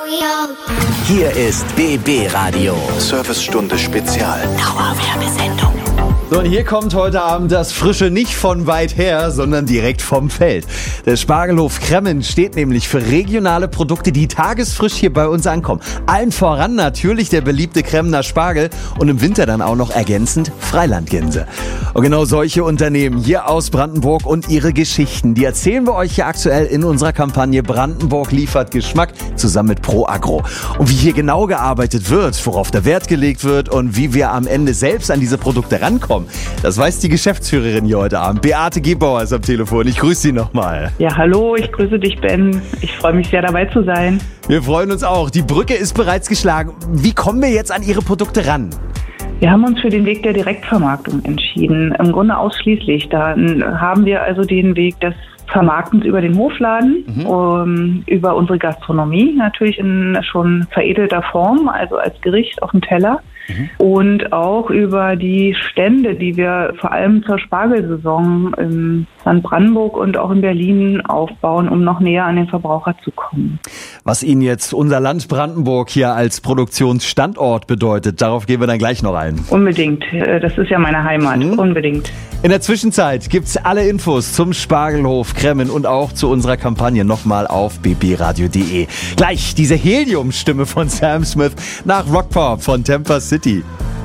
Hier ist BB Radio. Servicestunde Spezial. Dauerwerbesendung. So, und hier kommt heute Abend das Frische nicht von weit her, sondern direkt vom Feld. Der Spargelhof Kremmen steht nämlich für regionale Produkte, die tagesfrisch hier bei uns ankommen. Allen voran natürlich der beliebte Kremmer Spargel und im Winter dann auch noch ergänzend Freilandgänse. Und genau solche Unternehmen hier aus Brandenburg und ihre Geschichten, die erzählen wir euch hier aktuell in unserer Kampagne Brandenburg liefert Geschmack zusammen mit ProAgro. Und wie hier genau gearbeitet wird, worauf der Wert gelegt wird und wie wir am Ende selbst an diese Produkte rankommen, das weiß die Geschäftsführerin hier heute Abend. Beate Gebauer ist am Telefon. Ich grüße Sie nochmal. Ja, hallo, ich grüße dich, Ben. Ich freue mich sehr, dabei zu sein. Wir freuen uns auch. Die Brücke ist bereits geschlagen. Wie kommen wir jetzt an Ihre Produkte ran? Wir haben uns für den Weg der Direktvermarktung entschieden. Im Grunde ausschließlich. Da haben wir also den Weg des Vermarktens über den Hofladen, über unsere Gastronomie, natürlich in schon veredelter Form, also als Gericht auf dem Teller. Und auch über die Stände, die wir vor allem zur Spargelsaison in Land Brandenburg und auch in Berlin aufbauen, um noch näher an den Verbraucher zu kommen. Was Ihnen jetzt unser Land Brandenburg hier als Produktionsstandort bedeutet, darauf gehen wir dann gleich noch ein. Unbedingt. Das ist ja meine Heimat. Unbedingt. In der Zwischenzeit gibt's alle Infos zum Spargelhof Kremmen und auch zu unserer Kampagne nochmal auf bbradio.de. Gleich diese Helium-Stimme von Sam Smith nach Rockpop von Tampa City.